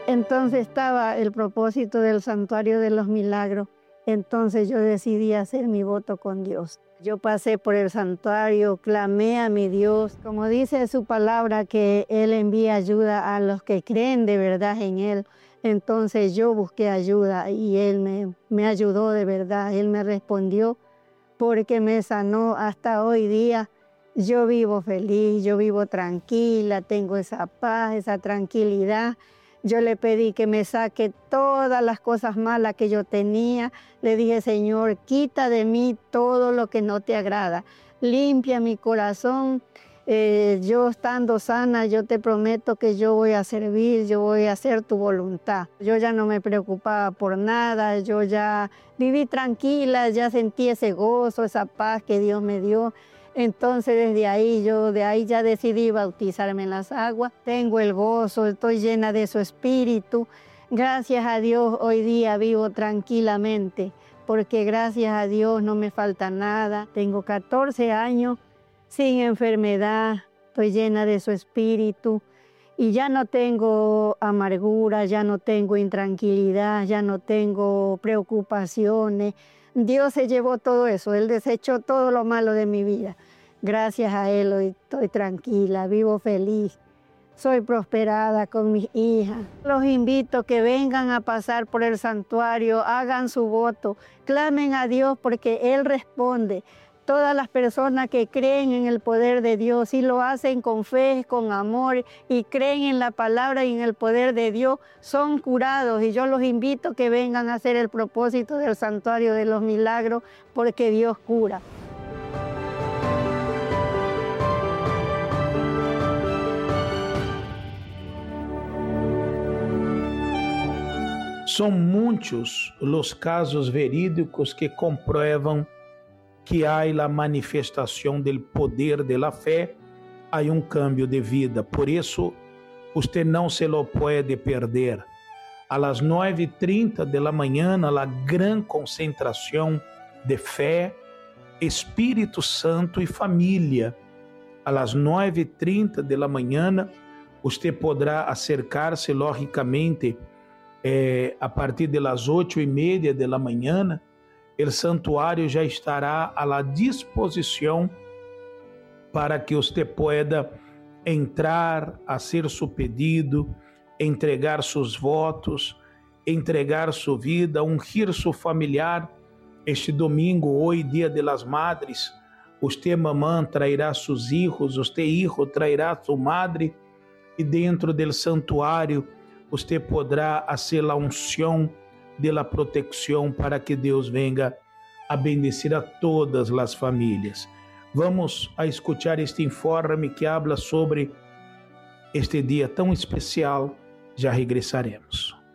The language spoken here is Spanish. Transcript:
Entonces estaba el propósito del Santuario de los Milagros. Entonces yo decidí hacer mi voto con Dios. Yo pasé por el santuario, clamé a mi Dios. Como dice su palabra, que Él envía ayuda a los que creen de verdad en Él. Entonces yo busqué ayuda y Él me ayudó de verdad. Él me respondió porque me sanó hasta hoy día. Yo vivo feliz, yo vivo tranquila, tengo esa paz, esa tranquilidad. Yo le pedí que me saque todas las cosas malas que yo tenía. Le dije, Señor, quita de mí todo lo que no te agrada. Limpia mi corazón. Yo estando sana, yo te prometo que yo voy a servir, yo voy a hacer tu voluntad. Yo ya no me preocupaba por nada, yo ya viví tranquila, ya sentí ese gozo, esa paz que Dios me dio. Entonces desde ahí, ya decidí bautizarme en las aguas. Tengo el gozo, estoy llena de su espíritu. Gracias a Dios hoy día vivo tranquilamente, porque gracias a Dios no me falta nada. Tengo 14 años sin enfermedad, estoy llena de su espíritu y ya no tengo amargura, ya no tengo intranquilidad, ya no tengo preocupaciones. Dios se llevó todo eso, Él desechó todo lo malo de mi vida. Gracias a Él hoy estoy tranquila, vivo feliz, soy prosperada con mis hijas. Los invito a que vengan a pasar por el santuario, hagan su voto, clamen a Dios porque Él responde. Todas las personas que creen en el poder de Dios y lo hacen con fe, con amor y creen en la palabra y en el poder de Dios, son curados. Y yo los invito a que vengan a hacer el propósito del Santuario de los Milagros porque Dios cura. São muitos os casos verídicos que compruevam que há a manifestação do poder da fé, há cambio de vida. Por isso, você não se lo pode perder. A las 9:30 da manhã, a grande concentração de fé, Espírito Santo e família. A las 9:30 da manhã, você poderá acercar-se, logicamente, a partir das 8:30 da manhã, o santuário já estará à disposição para que você pueda entrar, fazer seu pedido, entregar seus votos, entregar sua vida, ungir seu familiar. Este domingo, hoje, Dia de las Madres, você, mamã, trairá seus filhos, você, hijo, trairá sua madre, e dentro do santuário, você poderá fazer a unção de la protección para que Deus venga a bendecir a todas as famílias. Vamos a escuchar este informe que habla sobre este dia tão especial. Já regressaremos.